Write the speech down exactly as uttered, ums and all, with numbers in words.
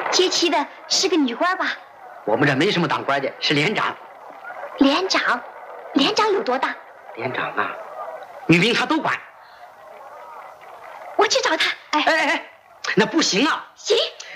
接妻的是个女官吧？ 我们这没什么当官的，是连长。 连长？连长有多大？ 连长啊，女兵他都管。 我去找他。哎哎哎，那不行啊！ 行，